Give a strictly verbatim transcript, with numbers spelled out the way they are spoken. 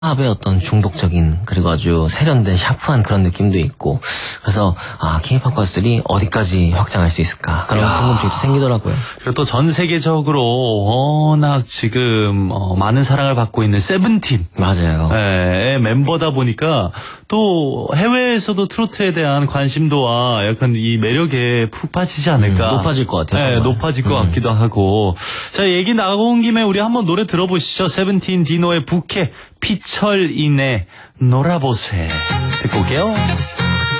팝의 어떤 중독적인 그리고 아주 세련된 샤프한 그런 느낌도 있고 그래서 아 케이팝 가수들이 어디까지 확장할 수 있을까 그런 궁금증이 또 생기더라고요. 그리고 또 전 세계적으로 워낙 지금 어, 많은 사랑을 받고 있는 세븐틴 맞아요. 예, 멤버다 보니까 또 해외에서도 트로트에 대한 관심도와 약간 이 매력에 푹 빠지지 않을까. 음, 높아질 것 같아요. 예, 높아질 것 음. 같기도 하고. 자, 얘기 나온 김에 우리 한번 노래 들어보시죠. 세븐틴 디노의 부캐 피철인의 놀아보세 듣고 올게요.